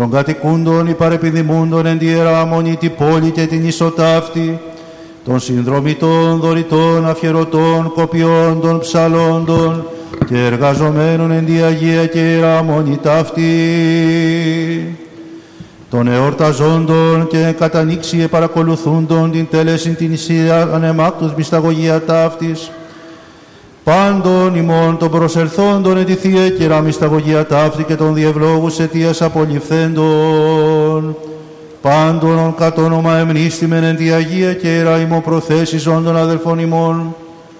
των κατοικούντων υπαρεπιδημούντων εν τη Ιερά Μονή τη πόλη και την ισοτάφτη, των συνδρομητών, δωρητών, αφιερωτών, κοπιόντων, ψαλόντων και εργαζομένων εν τη Αγία και Ιερά Μονή ταύτη, των εορταζόντων και κατανήξει παρακολουθούντων την τέλεσιν την ισία ανεμάκτους μυσταγωγία ταύτης, πάντων ημών των προσερθόντων εν τη Θεία Κυρά μυσταγωγία ταύτη και των διευλόγους αιτίας απολυφθέντων, πάντων κατ' όνομα εμνήστημεν εν τη Αγία και Ιερά ημών προθέσεις των αδελφών ημών,